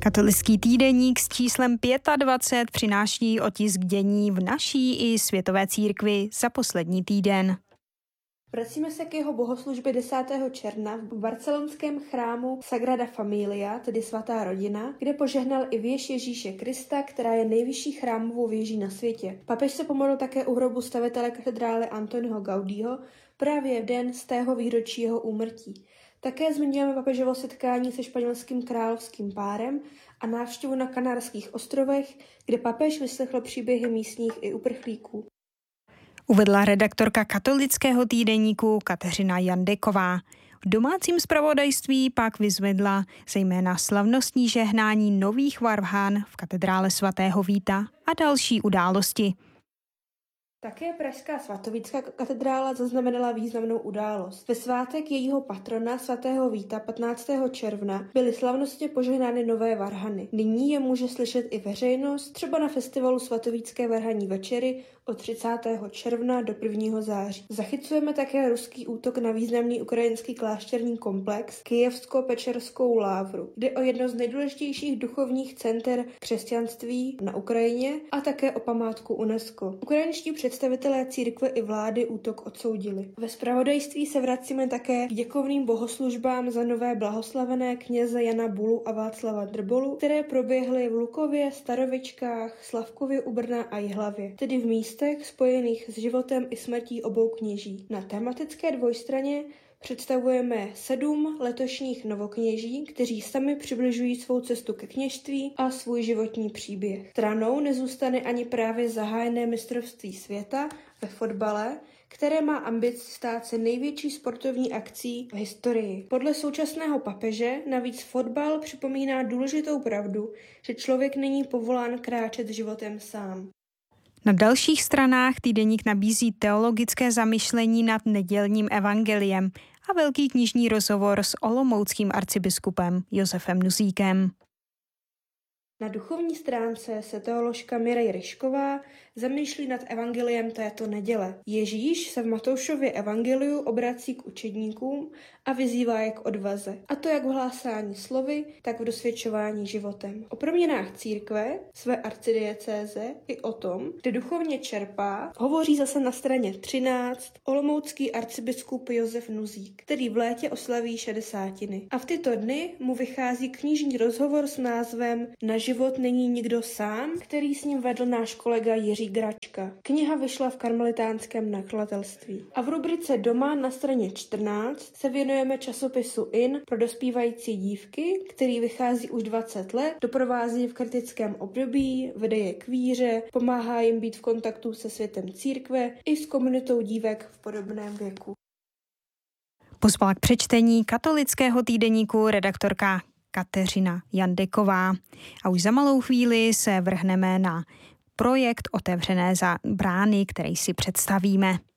Katolický týdeník s číslem 25 přináší otisk dění v naší i světové církvi za poslední týden. Vracíme se k jeho bohoslužbě 10. června v barcelonském chrámu Sagrada Familia, tedy svatá rodina, kde požehnal i věž Ježíše Krista, která je nejvyšší chrámovou věží na světě. Papež se pomodlil také u hrobu stavitele katedrály Antoniho Gaudiho právě v den z tého výročí jeho úmrtí. Také zmiňujeme papežovo setkání se španělským královským párem a návštěvu na Kanárských ostrovech, kde papež vyslechl příběhy místních i uprchlíků. Uvedla redaktorka katolického týdeníku Kateřina Jandeková. V domácím zpravodajství pak vyzvedla zejména slavnostní žehnání nových varhan v katedrále svatého Víta a další události. Také pražská svatovícká katedrála zaznamenala významnou událost. Ve svátek jejího patrona svatého Víta 15. června byly slavnostně požehnány nové varhany. Nyní je může slyšet i veřejnost, třeba na festivalu svatovícké varhanní večery od 30. června do 1. září. Zachycujeme také ruský útok na významný ukrajinský klášterní komplex Kyjevsko-Pečerskou lávru. Jde o jedno z nejdůležitějších duchovních center křesťanství na Ukrajině a také o památku UNESCO. Ukrajinští představitelé církve i vlády útok odsoudili. Ve zpravodajství se vracíme také k děkovným bohoslužbám za nové blahoslavené kněze Jana Bulu a Václava Drbolu, které proběhly v Lukově, Starovičkách, Slavkově u Brna a Jihlavě, tedy v místech spojených s životem i smrtí obou kněží. Na tematické dvojstraně představujeme 7 letošních novokněží, kteří sami přibližují svou cestu ke kněžství a svůj životní příběh. Stranou nezůstane ani právě zahájené mistrovství světa ve fotbale, které má ambici stát se největší sportovní akcí v historii. Podle současného papeže navíc fotbal připomíná důležitou pravdu, že člověk není povolán kráčet životem sám. Na dalších stranách týdeník nabízí teologické zamyšlení nad nedělním evangeliem a velký knižní rozhovor s olomouckým arcibiskupem Josefem Nuzíkem. Na duchovní stránce se teoložka Mirej Ryšková zamýšlí nad evangeliem této neděle. Ježíš se v Matoušově evangeliu obrací k učedníkům a vyzývá je k odvaze. A to jak v hlásání slovy, tak v dosvědčování životem. O proměnách církve, své arcidiecéze i o tom, kde duchovně čerpá, hovoří zase na straně 13 olomoucký arcibiskup Josef Nuzík, který v létě oslaví 60. A v tyto dny mu vychází knižní rozhovor s názvem Na život není nikdo sám, který s ním vedl náš kolega Jiří Gračka. Kniha vyšla v karmelitánském nakladatelství. A v rubrice Doma na straně 14 se věnujeme časopisu IN pro dospívající dívky, který vychází už 20 let, doprovází v kritickém období, vede je k víře, pomáhá jim být v kontaktu se světem církve i s komunitou dívek v podobném věku. Pozvala k přečtení katolického týdeníku redaktorka Kateřina Jandeková. A už za malou chvíli se vrhneme na projekt Otevřené brány, který si představíme.